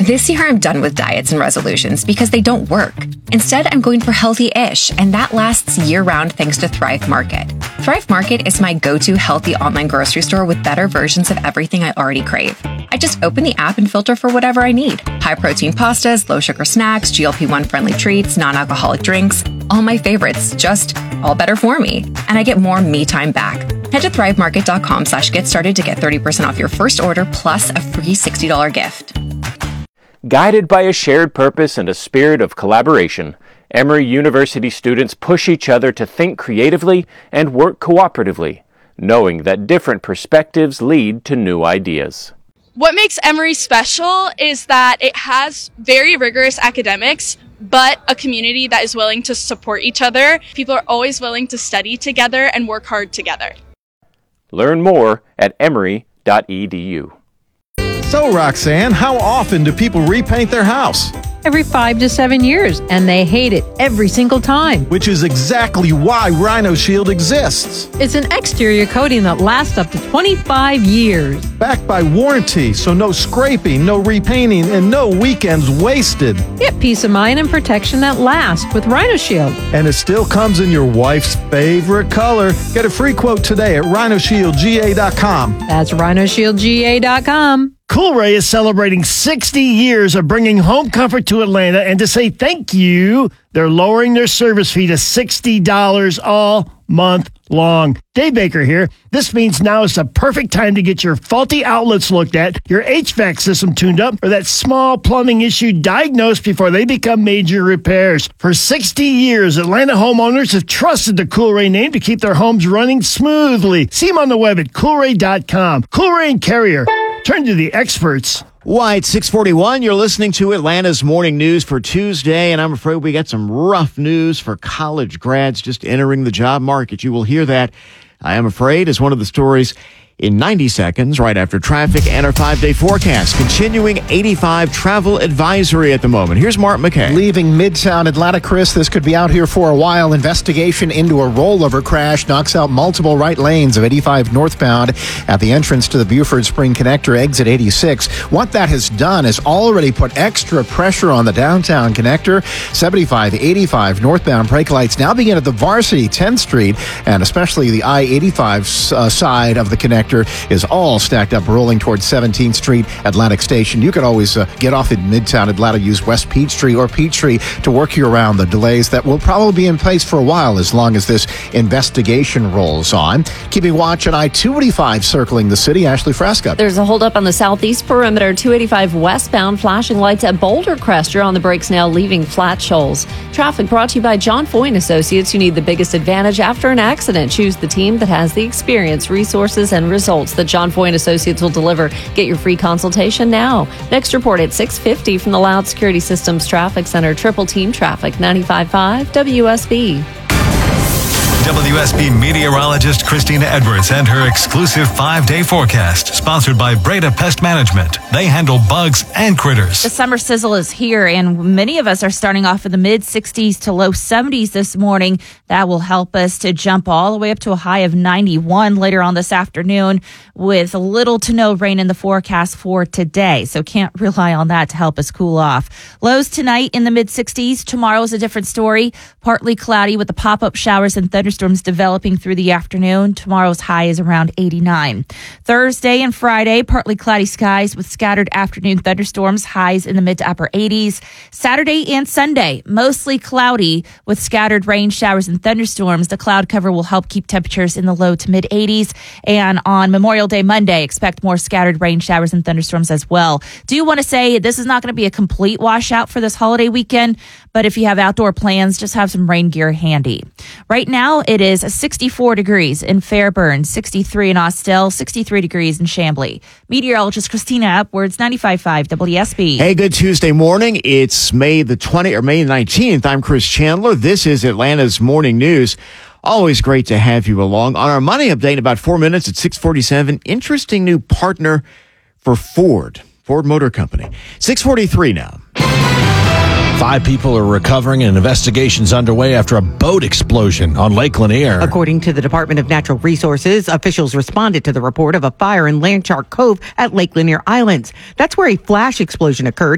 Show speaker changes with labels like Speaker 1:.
Speaker 1: This year, I'm done with diets and resolutions because they don't work. Instead, I'm going for healthy-ish, and that lasts year-round thanks to Thrive Market. Thrive Market is my go-to healthy online grocery store with better versions of everything I already crave. I just open the app and filter for whatever I need. High-protein pastas, low-sugar snacks, GLP-1 friendly treats, non-alcoholic drinks, all my favorites, just all better for me. And I get more me time back. Head to thrivemarket.com/get started to get 30% off your first order plus a free $60 gift.
Speaker 2: Guided by a shared purpose and a spirit of collaboration, Emory University students push each other to think creatively and work cooperatively, knowing that different perspectives lead to new ideas.
Speaker 3: What makes Emory special is that it has very rigorous academics, but a community that is willing to support each other. People are always willing to study together and work hard together.
Speaker 2: Learn more at emory.edu.
Speaker 4: So, Roxanne, how often do people repaint their house?
Speaker 5: Every 5 to 7 years, and they hate it every single time.
Speaker 4: Which is exactly why Rhino Shield exists.
Speaker 5: It's an exterior coating that lasts up to 25 years.
Speaker 4: Backed by warranty, so no scraping, no repainting, and no weekends wasted.
Speaker 5: Get peace of mind and protection that lasts with Rhino Shield.
Speaker 4: And it still comes in your wife's favorite color. Get a free quote today at rhinoshieldga.com.
Speaker 5: That's rhinoshieldga.com.
Speaker 6: Coolray is celebrating 60 years of bringing home comfort to Atlanta, and to say thank you, they're lowering their service fee to $60 all month long. Dave Baker here. This means now is the perfect time to get your faulty outlets looked at, your HVAC system tuned up, or that small plumbing issue diagnosed before they become major repairs. For 60 years, Atlanta homeowners have trusted the Coolray name to keep their homes running smoothly. See them on the web at Coolray.com. Coolray and Carrier. Turn to the experts.
Speaker 7: Why, it's 6:41. You're listening to Atlanta's Morning News for Tuesday, and I'm afraid we got some rough news for college grads just entering the job market. You will hear that, I am afraid, as one of the stories in 90 seconds, right after traffic and our 5-day forecast. Continuing 85 travel advisory at the moment. Here's Mark McKay.
Speaker 8: Leaving Midtown Atlanta, Chris, this could be out here for a while. Investigation into a rollover crash knocks out multiple right lanes of 85 northbound at the entrance to the Buford Spring Connector, exit 86. What that has done is already put extra pressure on the downtown connector. 75, 85 northbound brake lights now begin at the Varsity 10th Street, and especially the I-85 side of the connector is all stacked up, rolling towards 17th Street, Atlantic Station. You can always get off in Midtown Atlanta, use West Peachtree or Peachtree to work you around the delays that will probably be in place for a while as long as this investigation rolls on. Keeping watch on I-285 circling the city. Ashley Fresca.
Speaker 9: There's a holdup on the southeast perimeter, 285 westbound, flashing lights at Boulder Crest. You're on the brakes now, leaving Flat Shoals. Traffic brought to you by John Foy & Associates. You need the biggest advantage after an accident. Choose the team that has the experience, resources, and results that John Foy & Associates will deliver. Get your free consultation now. Next report at 6:50 from the Loud Security Systems Traffic Center. Triple Team Traffic, 95.5 WSB.
Speaker 10: WSB meteorologist Christina Edwards and her exclusive 5-day forecast, sponsored by Breda Pest Management. They handle bugs and critters.
Speaker 11: The summer sizzle is here, and many of us are starting off in the mid-60s to low 70s this morning. That will help us to jump all the way up to a high of 91 later on this afternoon, with little to no rain in the forecast for today. So can't rely on that to help us cool off. Lows tonight in the mid-60s. Tomorrow is a different story. Partly cloudy with the pop-up showers and thunderstorms developing through the afternoon. Tomorrow's high is around 89. Thursday and Friday, partly cloudy skies with scattered afternoon thunderstorms, highs in the mid to upper 80s. Saturday and Sunday, mostly cloudy with scattered rain showers and thunderstorms. The cloud cover will help keep temperatures in the low to mid 80s. And on Memorial Day Monday, expect more scattered rain showers and thunderstorms as well. Do want to say this is not going to be a complete washout for this holiday weekend, but if you have outdoor plans, just have some rain gear handy. Right now, it is 64 degrees in Fairburn, 63 in Austell, 63 degrees in Chambly. Meteorologist Christina Edwards, 95.5 WSB.
Speaker 7: Hey, good Tuesday morning. It's May the 19th. I'm Chris Chandler. This is Atlanta's Morning News. Always great to have you along. On our money update in about 4 minutes at 6:47, interesting new partner for Ford Motor Company. 6:43 now.
Speaker 12: 5 people are recovering and investigations underway after a boat explosion on Lake Lanier.
Speaker 13: According to the Department of Natural Resources, officials responded to the report of a fire in Landshark Cove at Lake Lanier Islands. That's where a flash explosion occurred